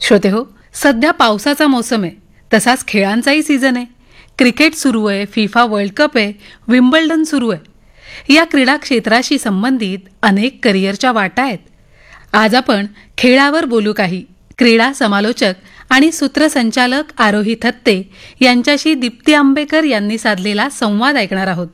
श्रोतेहो, सध्या पावसाचा मोसम आहे, तसाच खेळांचाही सीझन आहे. क्रिकेट सुरू आहे, फिफा वर्ल्ड कप आहे, विम्बल्डन सुरू आहे. या क्रीडा क्षेत्राशी संबंधित अनेक करिअरच्या वाटा आहेत. आज आपण खेळावर बोलू काही. क्रीडा समालोचक आणि सूत्रसंचालक आरोही थत्ते यांच्याशी दीप्ती आंबेकर यांनी साधलेला संवाद ऐकणार आहोत.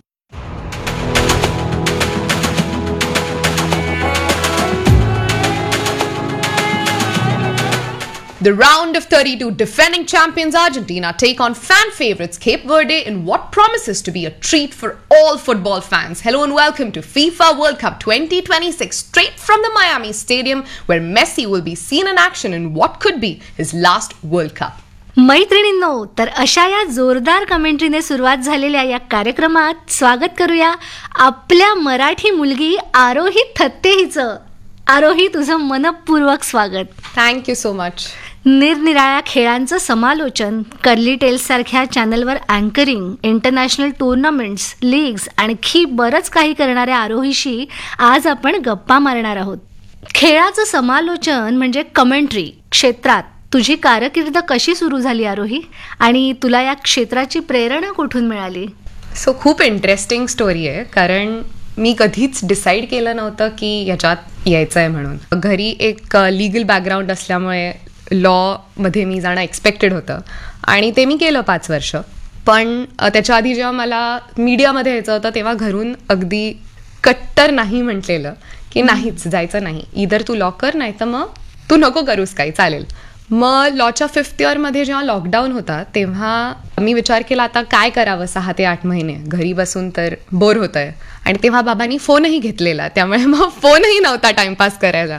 The round of 32 defending champions Argentina take on fan favorites Cape Verde in what promises to be a treat for all football fans. Hello and welcome to FIFA World Cup 2026 straight from the Miami Stadium where Messi will be seen in action in what could be his last World Cup. मैत्रिणींनो, तर अशा या जोरदार कमेंट्रीने सुरुवात झालेल्या या कार्यक्रमात स्वागत करूया आपल्या मराठी मुलगी आरोही थत्ते हिचं. आरोही, तुझं मनपूर्वक स्वागत. Thank you so much. निरनिराळ्या खेळांचं समालोचन, कर्ली टेल्स सारख्या चॅनलवर अँकरिंग, इंटरनॅशनल टुर्नामेंट्स, लीग्स आणखी बरंच काही करणाऱ्या आरोहीशी आज आपण गप्पा मारणार आहोत. खेळाचं समालोचन म्हणजे कमेंट्री क्षेत्रात तुझी कारकीर्द कशी सुरू झाली आरोही, आणि तुला या क्षेत्राची प्रेरणा कुठून मिळाली? खूप इंटरेस्टिंग स्टोरी आहे, कारण मी कधीच डिसाईड केलं नव्हतं की याच्यात यायचं आहे म्हणून. घरी एक लीगल बॅकग्राऊंड असल्यामुळे लॉमध्ये मी जाणं एक्सपेक्टेड होतं आणि ते मी केलं 5 वर्ष. पण त्याच्या आधी जेव्हा मला मीडियामध्ये यायचं होतं तेव्हा घरून अगदी कट्टर नाही म्हटलेलं की नाहीच, जायचं नाही. इधर तू लॉ कर, नाही तर मग तू नको करूस काही, चालेल. मग लॉच्या 5th इयरमध्ये जेव्हा लॉकडाऊन होता तेव्हा मी विचार केला आता काय करावं. 6 ते 8 महिने घरी बसून तर बोर होत आहे. आणि तेव्हा बाबांनी फोनही घेतलेला, त्यामुळे मग फोनही नव्हता टाइमपास करायला.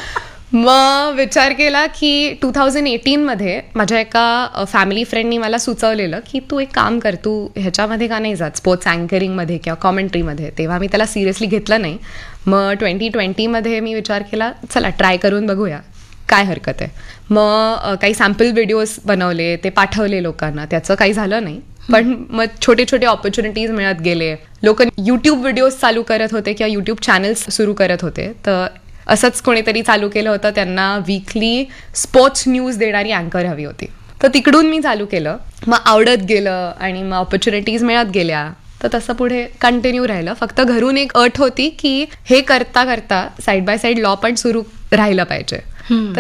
मग विचार केला की 2018मध्ये माझ्या एका फॅमिली फ्रेंडनी मला सुचवलेलं की तू एक काम कर, तू ह्याच्यामध्ये का नाही जात, स्पोर्ट्स अँकरिंगमध्ये किंवा कॉमेंट्रीमध्ये. तेव्हा मी त्याला सिरियसली घेतलं नाही. मग 2020मध्ये मी विचार केला चला ट्राय करून बघूया, काय हरकत आहे. मग काही सॅम्पल व्हिडिओज बनवले, ते पाठवले लोकांना. त्याचं काही झालं नाही, पण मग छोटे छोटे ऑपॉर्च्युनिटीज मिळत गेले. लोक यूट्यूब व्हिडिओज चालू करत होते किंवा यूट्यूब चॅनल्स सुरू करत होते. तर असंच कोणीतरी चालू केलं होतं, त्यांना वीकली स्पोर्ट्स न्यूज देणारी अँकर हवी होती. तर तिकडून मी चालू केलं. मग आवडत गेलं आणि मग ऑपॉर्च्युनिटीज मिळत गेल्या. तर तसं पुढे कंटिन्यू राहिलं. फक्त घरून एक अट होती की हे करता करता साईड बाय साईड लॉ पण सुरू राहिलं पाहिजे.